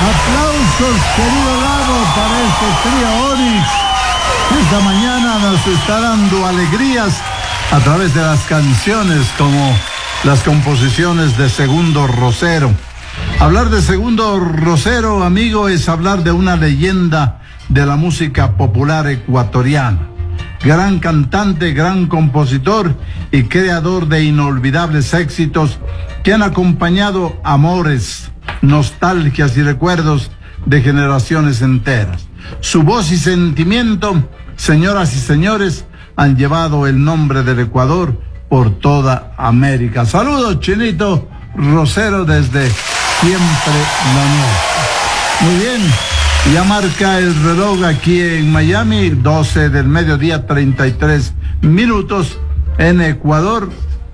Aplausos, querido Gabo, para este trío Onix. Esta mañana nos está dando alegrías a través de las canciones como las composiciones de Segundo Rosero. Hablar de Segundo Rosero, amigo, es hablar de una leyenda de la música popular ecuatoriana. Gran cantante, gran compositor y creador de inolvidables éxitos que han acompañado amores, nostalgias y recuerdos de generaciones enteras. Su voz y sentimiento, señoras y señores, han llevado el nombre del Ecuador por toda América. Saludos, Chinito Rosero, desde Siempre lo Nuestro. Muy bien, ya marca el reloj aquí en Miami, 12 del mediodía, 33 minutos. En Ecuador,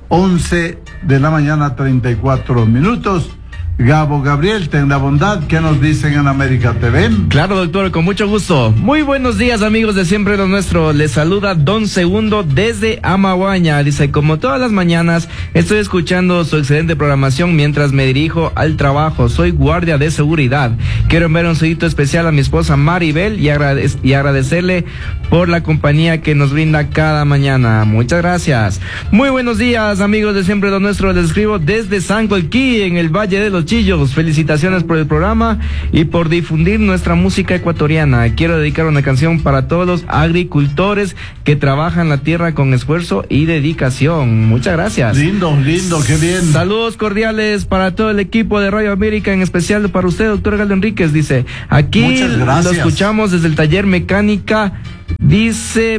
11 de la mañana, 34 minutos. Gabo Gabriel, ten la bondad, ¿qué nos dicen en América TV? Claro, doctor, con mucho gusto. Muy buenos días, amigos de Siempre lo Nuestro. Les saluda Don Segundo desde Amaguaña. Dice, como todas las mañanas, estoy escuchando su excelente programación mientras me dirijo al trabajo. Soy guardia de seguridad. Quiero enviar un saludito especial a mi esposa Maribel y agradecerle por la compañía que nos brinda cada mañana. Muchas gracias. Muy buenos días, amigos de Siempre lo Nuestro. Les escribo desde San Colquí, en el Valle de los Chillos. Felicitaciones por el programa y por difundir nuestra música ecuatoriana. Quiero dedicar una canción para todos los agricultores que trabajan la tierra con esfuerzo y dedicación. Muchas gracias. Lindo, lindo, qué bien. Saludos cordiales para todo el equipo de Radio América, en especial para usted, doctor Galo Enríquez. Dice, aquí lo escuchamos desde el taller mecánica, dice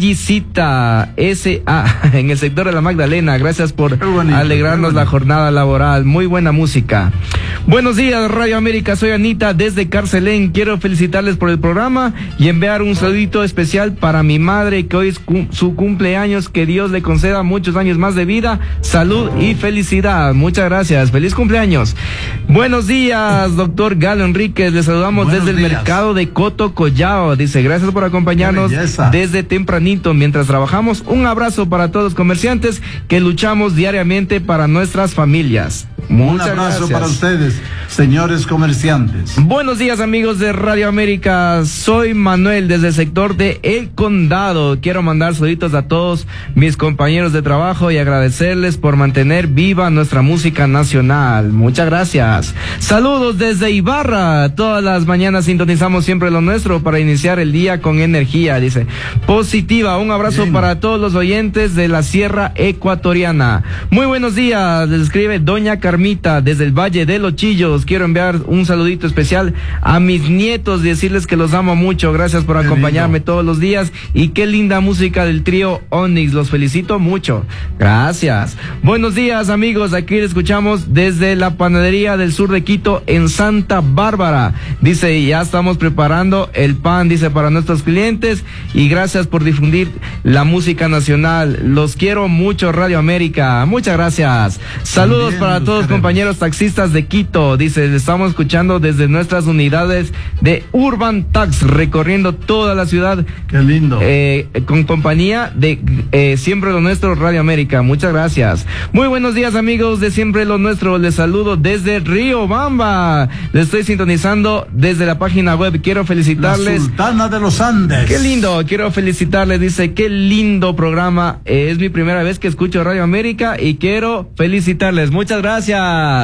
Pillicita S.A. en el sector de la Magdalena. Gracias por alegrarnos la jornada laboral. Muy buena música. Buenos días, Radio América. Soy Anita desde Carcelén. Quiero felicitarles por el programa y enviar un saludito especial para mi madre, que hoy es su cumpleaños. Que Dios le conceda muchos años más de vida, salud y felicidad. Muchas gracias. Feliz cumpleaños. Buenos días, doctor Galo Enríquez. Les saludamos desde el mercado de Coto Collao. Dice, gracias por acompañarnos desde tempranito mientras trabajamos. Un abrazo para todos los comerciantes que luchamos diariamente para nuestras familias. Un abrazo para ustedes, señores comerciantes. Buenos días, amigos de Radio América. Soy Manuel desde el sector de El Condado. Quiero mandar saluditos a todos mis compañeros de trabajo y agradecerles por mantener viva nuestra música nacional. Muchas gracias. Saludos desde Ibarra. Todas las mañanas sintonizamos Siempre lo Nuestro para iniciar el día con energía. Dice, positiva. Un abrazo para todos los oyentes de la Sierra Ecuatoriana. Muy buenos días. Les escribe Doña Carmita desde el Valle de los Chillos. Quiero enviar un saludito especial a mis nietos y decirles que los amo mucho. Gracias por acompañarme todos los días y qué linda música del trío Onix. Los felicito mucho. Gracias. Buenos días, amigos. Aquí les escuchamos desde la panadería del sur de Quito en Santa Bárbara. Dice, ya estamos preparando el pan, dice, para nuestros clientes, y gracias por difundir la música nacional. Los quiero mucho, Radio América. Muchas gracias. Saludos para todos compañeros taxistas de Quito. Dice, estamos escuchando desde nuestras unidades de Urban Tax, recorriendo toda la ciudad. Qué lindo. Con compañía de Siempre lo Nuestro, Radio América. Muchas gracias. Muy buenos días, amigos de Siempre lo Nuestro. Les saludo desde Riobamba. Les estoy sintonizando desde la página web. Quiero felicitarles. La Sultana de los Andes. Qué lindo. Quiero felicitarles. Dice, qué lindo programa. Es mi primera vez que escucho Radio América y quiero felicitarles. Muchas gracias.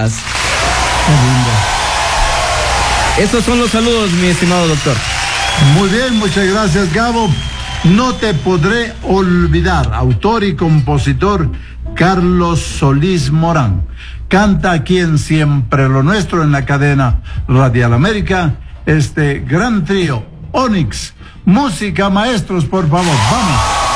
Qué lindo. Estos son los saludos, mi estimado doctor. Muy bien, muchas gracias, Gabo. No te podré olvidar, autor y compositor Carlos Solís Morán. Canta aquí en Siempre lo Nuestro, en la cadena Radial América, este gran trío Onix. Música, maestros, por favor, vamos.